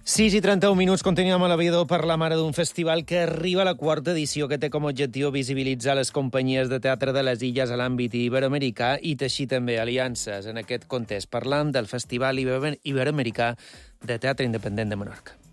6:31, continuem a l'Aviador per la Mare d'un festival que arriba a la quarta edició, que té com a objectiu visibilitzar les companyies de teatre de les illes a l'àmbit iberoamericà i teixir també aliances. En aquest context parlam del Festival Iberoamericà de Teatre Independent de Menorca.